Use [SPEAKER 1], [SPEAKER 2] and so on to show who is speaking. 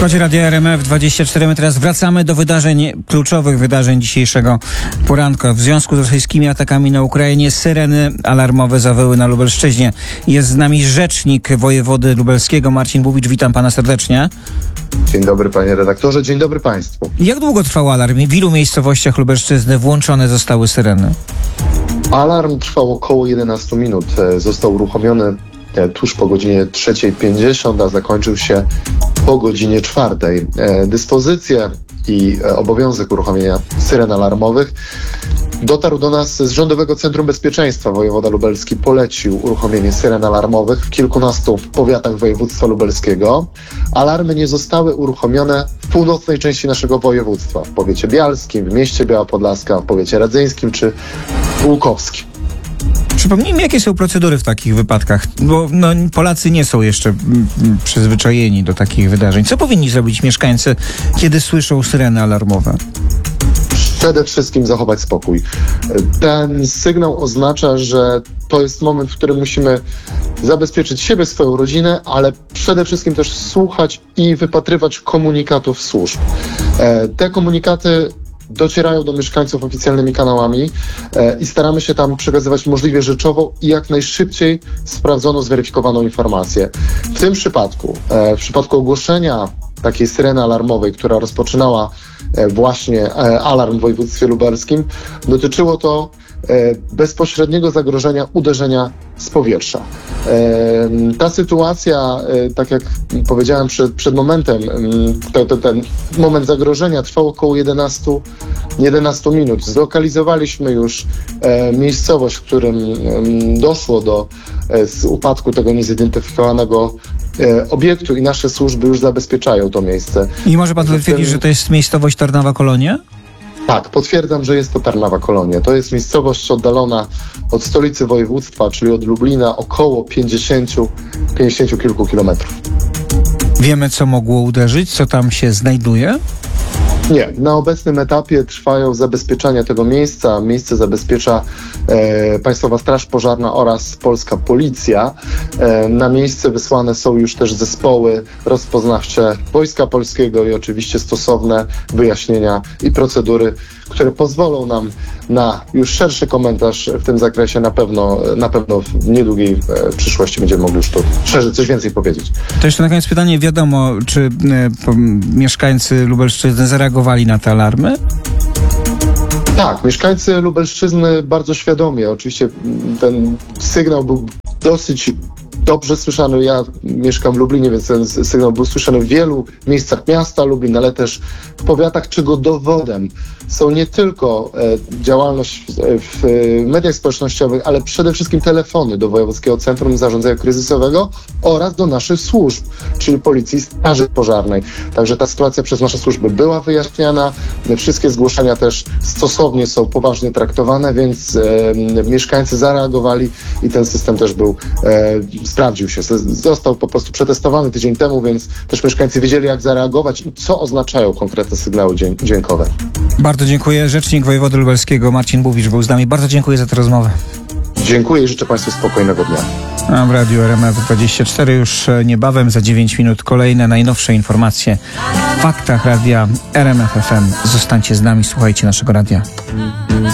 [SPEAKER 1] Słuchajcie Radia RMF24. My teraz wracamy do wydarzeń, kluczowych wydarzeń dzisiejszego poranka. W związku z rosyjskimi atakami na Ukrainie syreny alarmowe zawyły na Lubelszczyźnie. Jest z nami rzecznik wojewody lubelskiego Marcin Bubicz. Witam pana serdecznie.
[SPEAKER 2] Dzień dobry panie redaktorze, dzień dobry państwu.
[SPEAKER 1] Jak długo trwał alarm? W ilu miejscowościach Lubelszczyzny włączone zostały syreny?
[SPEAKER 2] Alarm trwał około 11 minut. Został uruchomiony tuż po godzinie 3:50, a zakończył się po godzinie 4. Dyspozycje i obowiązek uruchomienia syren alarmowych dotarł do nas z Rządowego Centrum Bezpieczeństwa. Wojewoda lubelski polecił uruchomienie syren alarmowych w kilkunastu powiatach województwa lubelskiego. Alarmy nie zostały uruchomione w północnej części naszego województwa, w powiecie bialskim, w mieście Biała Podlaska, w powiecie radzyńskim czy łukowskim.
[SPEAKER 1] Przypomnijmy, jakie są procedury w takich wypadkach, bo Polacy nie są jeszcze przyzwyczajeni do takich wydarzeń. Co powinni zrobić mieszkańcy, kiedy słyszą syreny alarmowe?
[SPEAKER 2] Przede wszystkim zachować spokój. Ten sygnał oznacza, że to jest moment, w którym musimy zabezpieczyć siebie, swoją rodzinę, ale przede wszystkim też słuchać i wypatrywać komunikatów służb. Te komunikaty docierają do mieszkańców oficjalnymi kanałami i staramy się tam przekazywać możliwie rzeczową i jak najszybciej sprawdzoną, zweryfikowaną informację. W tym przypadku, w przypadku ogłoszenia takiej syreny alarmowej, która rozpoczynała właśnie alarm w województwie lubelskim, dotyczyło to bezpośredniego zagrożenia uderzenia z powietrza. Ta sytuacja, tak jak powiedziałem przed momentem, ten moment zagrożenia trwał około 11 minut. Zlokalizowaliśmy już miejscowość, w którym doszło do upadku tego niezidentyfikowanego obiektu i nasze służby już zabezpieczają to miejsce.
[SPEAKER 1] I może pan potwierdzić, że to jest miejscowość Tarnowa Kolonia?
[SPEAKER 2] Tak, potwierdzam, że jest to Tarnowa Kolonia. To jest miejscowość oddalona od stolicy województwa, czyli od Lublina, około 50 kilku kilometrów.
[SPEAKER 1] Wiemy, co mogło uderzyć? Co tam się znajduje?
[SPEAKER 2] Nie, na obecnym etapie trwają zabezpieczania tego miejsca. Miejsce zabezpiecza Państwowa Straż Pożarna oraz Polska Policja. Na miejsce wysłane są już też zespoły rozpoznawcze Wojska Polskiego i oczywiście stosowne wyjaśnienia i procedury, które pozwolą nam na już szerszy komentarz w tym zakresie. Na pewno w niedługiej przyszłości będziemy mogli już tu szerzej coś więcej powiedzieć.
[SPEAKER 1] To jeszcze na koniec pytanie, wiadomo, czy mieszkańcy Lubelszczyzny zareagowali na te alarmy?
[SPEAKER 2] Tak, mieszkańcy Lubelszczyzny bardzo świadomie. Oczywiście ten sygnał był dosyć dobrze słyszany. Ja mieszkam w Lublinie, więc ten sygnał był słyszany w wielu miejscach miasta Lublin, ale też w powiatach, czego dowodem są nie tylko działalność w mediach społecznościowych, ale przede wszystkim telefony do Wojewódzkiego Centrum Zarządzania Kryzysowego oraz do naszych służb, czyli Policji i Straży Pożarnej. Także ta sytuacja przez nasze służby była wyjaśniana. Wszystkie zgłoszenia też stosownie są poważnie traktowane, więc mieszkańcy zareagowali i ten system też sprawdził się. Został po prostu przetestowany tydzień temu, więc też mieszkańcy wiedzieli, jak zareagować i co oznaczają konkretne sygnały dźwiękowe.
[SPEAKER 1] Bardzo dziękuję. Rzecznik wojewody lubelskiego Marcin Bubicz był z nami. Bardzo dziękuję za tę rozmowę.
[SPEAKER 2] Dziękuję i życzę Państwu spokojnego dnia.
[SPEAKER 1] A w Radiu RMF24 już niebawem za 9 minut kolejne najnowsze informacje w faktach Radia RMF FM. Zostańcie z nami, słuchajcie naszego radia.